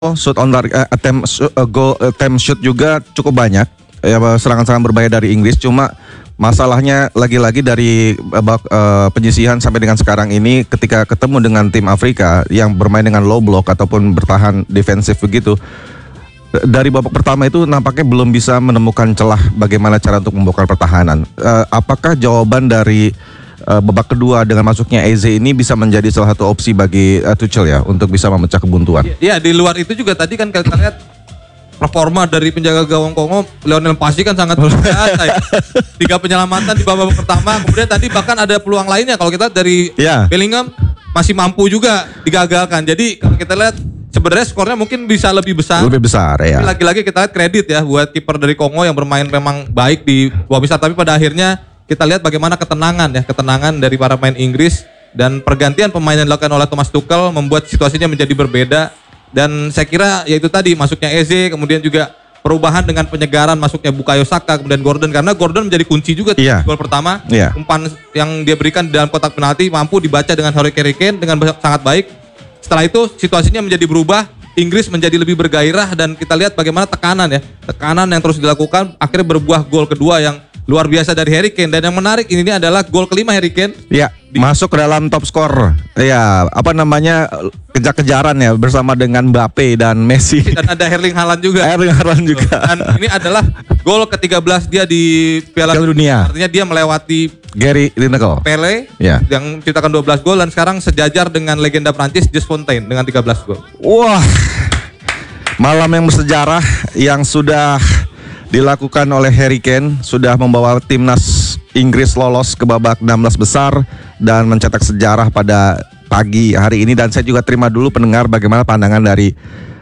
shoot on target, goal attempt shoot juga cukup banyak. Ya, serangan-serangan berbahaya dari Inggris. Cuma masalahnya lagi-lagi dari babak penyisihan sampai dengan sekarang ini, ketika ketemu dengan tim Afrika yang bermain dengan low block ataupun bertahan defensif begitu, dari babak pertama itu nampaknya belum bisa menemukan celah bagaimana cara untuk membongkar pertahanan. Apakah jawaban dari babak kedua dengan masuknya Eze ini bisa menjadi salah satu opsi bagi Tuchel ya untuk bisa memecah kebuntuan? Ya, di luar itu juga tadi kan kita lihat performa dari penjaga gawang Kongo, Lionel Messi kan sangat luar biasa ya. 3 penyelamatan di babak pertama, kemudian tadi bahkan ada peluang lainnya kalau kita dari Bellingham masih mampu juga digagalkan. Jadi kalau kita lihat sebenarnya skornya mungkin bisa lebih besar. Lebih besar ya. Tapi lagi-lagi kita lihat kredit ya buat kiper dari Kongo yang bermain memang baik di bawah besar, tapi pada akhirnya kita lihat bagaimana ketenangan dari para pemain Inggris dan pergantian pemain yang dilakukan oleh Thomas Tuchel membuat situasinya menjadi berbeda. Dan saya kira yaitu tadi masuknya Eze, kemudian juga perubahan dengan penyegaran masuknya Bukayo Saka, kemudian Gordon, karena Gordon menjadi kunci juga di gol pertama. Umpan yang dia berikan di dalam kotak penalti mampu dibaca dengan Harry Kane dengan sangat baik. Setelah itu situasinya menjadi berubah, Inggris menjadi lebih bergairah dan kita lihat bagaimana tekanan yang terus dilakukan akhirnya berbuah gol kedua yang luar biasa dari Harry Kane. Dan yang menarik ini adalah gol kelima Harry Kane. Ya, masuk ke dalam top skor. Ya, kejar-kejaran ya bersama dengan Mbappe dan Messi. Dan ada Erling Haaland juga. Dan ini adalah gol ke-13 dia di Piala Dunia. Artinya dia melewati Gary Lineker, Pele yang menciptakan 12 gol dan sekarang sejajar dengan legenda Prancis Just Fontaine dengan 13 gol. Wah. Malam yang bersejarah yang sudah dilakukan oleh Harry Kane, sudah membawa timnas Inggris lolos ke babak 16 besar dan mencetak sejarah pada pagi hari ini. Dan saya juga terima dulu pendengar bagaimana pandangan dari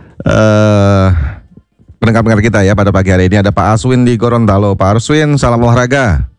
pendengar-pendengar kita ya pada pagi hari ini. Ada Pak Aswin di Gorontalo. Pak Aswin, salam olahraga.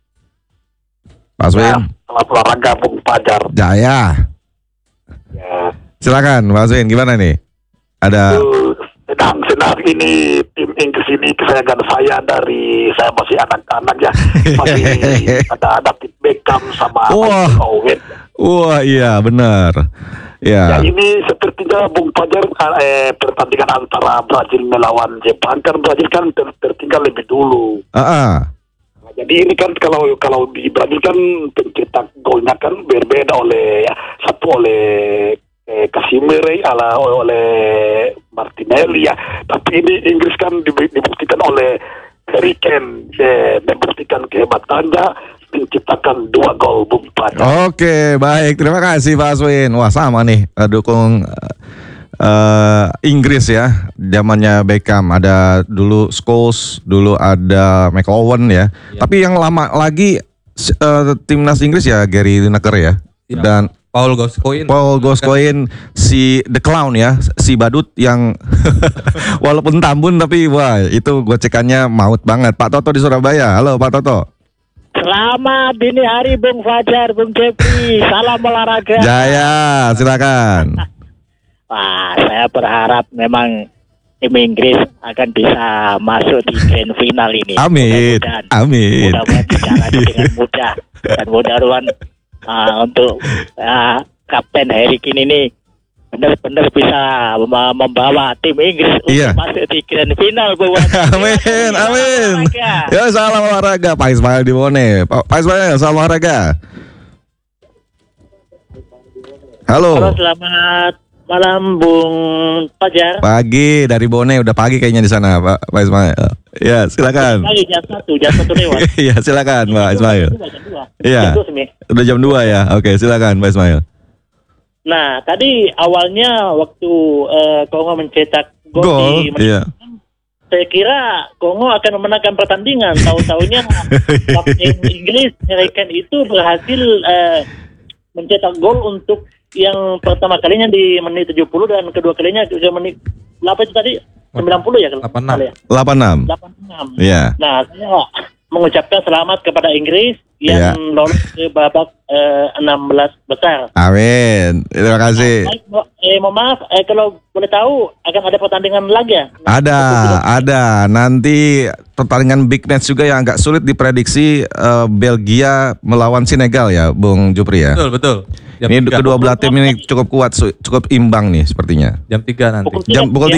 Pak Aswin. Ya, salam olahraga Bung Fajar. Jaya. Ya. Silakan Pak Aswin, gimana nih? Ada senang ini tim Inggris ini kesayangan saya dari saya masih anak-anak ya, masih ada David Beckham sama Michael Owen. Wah iya benar. Ya ini sepertinya Bung Fajar pertandingan antara Brazil melawan Jepang kan Brazil kan tertinggal lebih dulu. Nah, jadi ini kan kalau di Brazil kan pencetak golnya kan berbeda satu oleh Casemiro oleh Martinelli ya, tapi ini Inggris kan dibuktikan oleh Harry Kane membuktikan kehebatannya menciptakan 2 gol Bung Fajar. Oke, baik, terima kasih Pak Aswin. Wah sama nih dukung Inggris ya, zamannya Beckham, ada dulu Scholes, dulu ada McOwen ya. Tapi yang lama lagi timnas Inggris ya Gary Lineker ya. Dan Paul Gascoigne, si The Clown ya, si badut yang walaupun tambun tapi wah itu gocekannya maut banget. Pak Toto di Surabaya, halo Pak Toto. Selamat dini hari Bung Fajar, Bung Jeffrey, salam olahraga. Jaya, silakan. Wah, saya berharap memang tim Inggris akan bisa masuk di grand final ini. Amin. Amin. Mudah-mudahan berjalan dengan mudah dan mudah-mudahan untuk Kapten Harry Kane ini benar-benar bisa membawa tim Inggris untuk masuk di grand final. Amin, amin. Ya salam olahraga Pak Ismail di Bone. Pak Ismail, salam olahraga. Halo. Halo, selamat malam Bung Fajar. Pagi dari Bone, udah pagi kayaknya di sana Pak Ismail. Ya silakan. Pagi jam 1 lewat. Iya silakan Pak Ismail. Iya. Udah jam 2 ya. Oke silakan Pak Ismail. Nah tadi awalnya waktu Kongo mencetak gol saya kira Kongo akan memenangkan pertandingan. Tahu-taunya kapten Inggris Harry Kane itu berhasil mencetak gol untuk yang pertama kalinya di menit 70 dan kedua kalinya di menit berapa itu tadi? 90 ya? 86. Iya. Nah, saya mengucapkan selamat kepada Inggris yang lolos ke babak 16 besar. Amin. Terima kasih. Mohon maaf, kalau boleh tahu akan ada pertandingan lagi ya? Ada. Nanti pertandingan big match juga yang agak sulit diprediksi, Belgia melawan Senegal ya, Bung Jupri ya. Betul. Jam Ini 3. kedua belah tim ini cukup kuat, cukup imbang nih sepertinya. Jam 3 nanti. Pukul 3